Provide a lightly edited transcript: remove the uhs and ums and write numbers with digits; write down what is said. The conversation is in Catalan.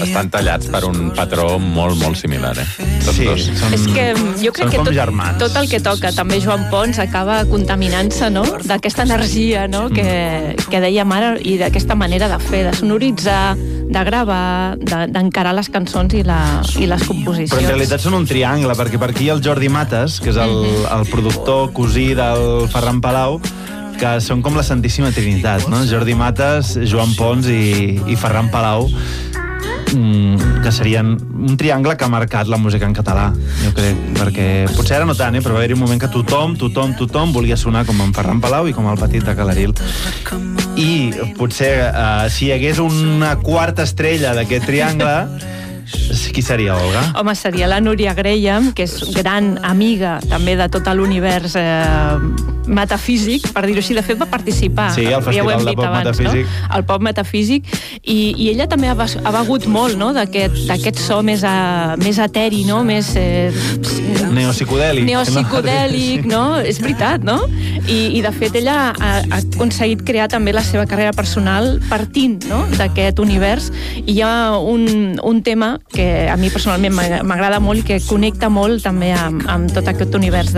estan tallats per un patró molt, molt similar, Sí, És que jo crec que tot el que toca, també Joan Pons acaba contaminant-se, no?, d'aquesta energia, no?, que dèiem ara, i d'aquesta manera de fer, de sonoritzar, de gravar, d'encarar les cançons i les composicions. Però en realitat són un triangle, perquè per aquí hi ha el Jordi Mates, que és el productor cosí del Ferran Palau, que són com la Santíssima Trinitat, no? Jordi Mates, Joan Pons i Ferran Palau, que serien un triangle que ha marcat la música en català, jo crec, perquè potser ara no tant, però va haver-hi un moment que tothom volia sonar com en Ferran Palau i com el Petit de Calaril. I potser si hi hagués una quarta estrella d'aquest triangle, qui seria, Olga? Home, seria la Núria Graham, que és gran amiga també de tot l'univers metafísic, per dir-ho així. De fet, va participar. Sí, al Festival de Pop Metafísic. No? El Pop Metafísic. I ella també ha begut molt, no?, d'aquest so més eteri, no?, més... Neopsicodèlic. Neopsicodèlic, no? És veritat, no? I de fet, ella ha aconseguit crear també la seva carrera personal partint, no?, d'aquest univers. I hi ha un tema que a mi personalment m'agrada molt i que connecta molt també amb tot aquest univers